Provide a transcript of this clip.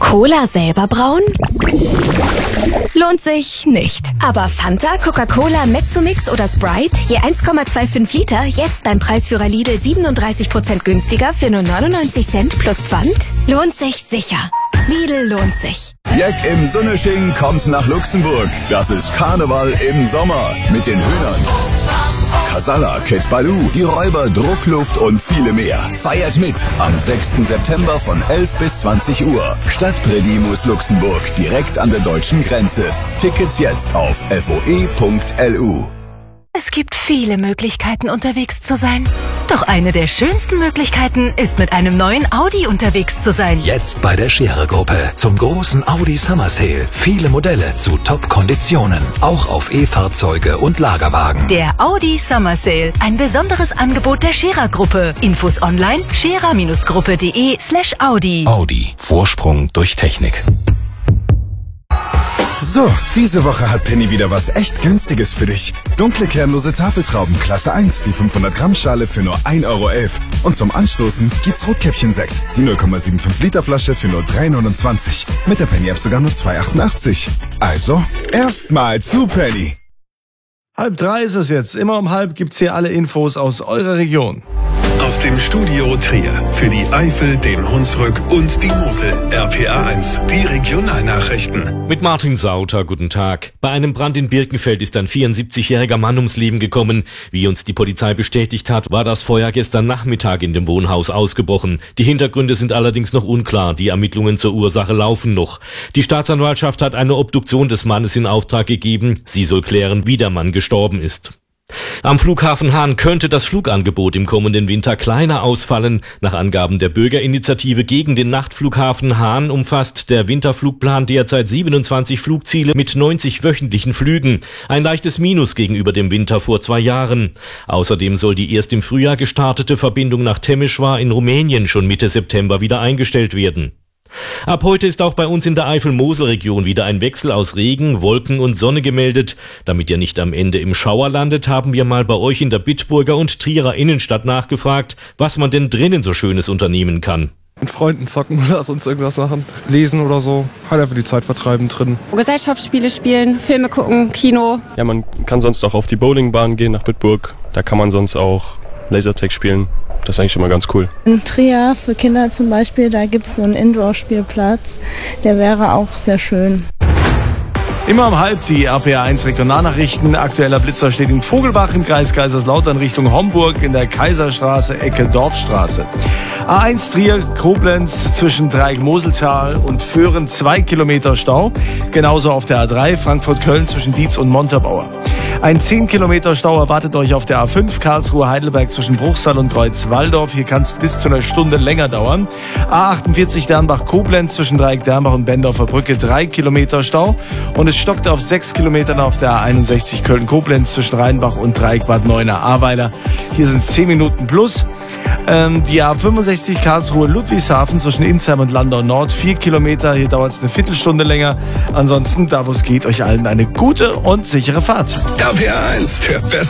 Cola selber brauen? Lohnt sich nicht. Aber Fanta, Coca-Cola, Mezzomix oder Sprite, je 1,25 Liter, jetzt beim Preisführer Lidl 37% günstiger für nur 99 Cent plus Pfand? Lohnt sich sicher. Lidl lohnt sich. Jack im Sunnesching kommt nach Luxemburg. Das ist Karneval im Sommer mit den Hühnern. Casalla, Kid Baloo, die Räuber, Druckluft und viele mehr. Feiert mit am 6. September von 11 bis 20 Uhr. Stadtpredimus Luxemburg, direkt an der deutschen Grenze. Tickets jetzt auf foe.lu. Es gibt viele Möglichkeiten, unterwegs zu sein. Doch eine der schönsten Möglichkeiten ist, mit einem neuen Audi unterwegs zu sein. Jetzt bei der Scherer-Gruppe zum großen Audi Summer Sale. Viele Modelle zu Top-Konditionen. Auch auf E-Fahrzeuge und Lagerwagen. Der Audi Summer Sale. Ein besonderes Angebot der Scherer-Gruppe. Infos online scherer-gruppe.de/Audi. Audi. Vorsprung durch Technik. So, diese Woche hat Penny wieder was echt Günstiges für dich. Dunkle kernlose Tafeltrauben Klasse 1, die 500 Gramm Schale für nur 1,11 €. Und zum Anstoßen gibt's Rotkäppchen-Sekt, die 0,75 Liter Flasche für nur 3,29 €. Mit der Penny-App sogar nur 2,88 €. Also, erstmal zu Penny. 2:30 ist es jetzt. Immer um 2:30 gibt's hier alle Infos aus eurer Region. Aus dem Studio Trier für die Eifel, den Hunsrück und die Mosel. RPA 1, die Regionalnachrichten. Mit Martin Sauter, guten Tag. Bei einem Brand in Birkenfeld ist ein 74-jähriger Mann ums Leben gekommen. Wie uns die Polizei bestätigt hat, war das Feuer gestern Nachmittag in dem Wohnhaus ausgebrochen. Die Hintergründe sind allerdings noch unklar. Die Ermittlungen zur Ursache laufen noch. Die Staatsanwaltschaft hat eine Obduktion des Mannes in Auftrag gegeben. Sie soll klären, wie der Mann gestorben ist. Am Flughafen Hahn könnte das Flugangebot im kommenden Winter kleiner ausfallen. Nach Angaben der Bürgerinitiative gegen den Nachtflughafen Hahn umfasst der Winterflugplan derzeit 27 Flugziele mit 90 wöchentlichen Flügen. Ein leichtes Minus gegenüber dem Winter vor 2 Jahren. Außerdem soll die erst im Frühjahr gestartete Verbindung nach Temeschwar in Rumänien schon Mitte September wieder eingestellt werden. Ab heute ist auch bei uns in der Eifel-Mosel-Region wieder ein Wechsel aus Regen, Wolken und Sonne gemeldet. Damit ihr nicht am Ende im Schauer landet, haben wir mal bei euch in der Bitburger und Trierer Innenstadt nachgefragt, was man denn drinnen so Schönes unternehmen kann. Mit Freunden zocken oder sonst irgendwas machen. Lesen oder so. Halt einfach die Zeit vertreiben drin. Gesellschaftsspiele spielen, Filme gucken, Kino. Ja, man kann sonst auch auf die Bowlingbahn gehen nach Bitburg. Da kann man sonst auch Lasertag spielen. Das ist eigentlich immer ganz cool. In Trier für Kinder zum Beispiel, da gibt es so einen Indoor-Spielplatz. Der wäre auch sehr schön. Immer um 2:30 die RPA 1 Regionalnachrichten. Aktueller Blitzer steht in Vogelbach im Kreis Kaiserslautern Richtung Homburg in der Kaiserstraße, Ecke Dorfstraße. A1 Trier-Koblenz zwischen Dreieck-Moseltal und Föhren 2 Kilometer Stau. Genauso auf der A3 Frankfurt-Köln zwischen Dietz und Montabaur. Ein 10 Kilometer Stau erwartet euch auf der A5 Karlsruhe-Heidelberg zwischen Bruchsal und Kreuzwaldorf. Hier kann es bis zu einer Stunde länger dauern. A48 Dernbach-Koblenz zwischen Dreieck-Dernbach und Bendorfer Brücke 3 Kilometer Stau. Und es stockt auf 6 Kilometern auf der A61 Köln-Koblenz zwischen Rheinbach und Dreieck-Bad Neuenahr-Ahrweiler. Hier sind es 10 Minuten plus. Die A65 Karlsruhe-Ludwigshafen zwischen Insheim und Landau Nord 4 Kilometer. Hier dauert es eine Viertelstunde länger. Ansonsten, da wo es geht, euch allen eine gute und sichere Fahrt. RPA 1, der beste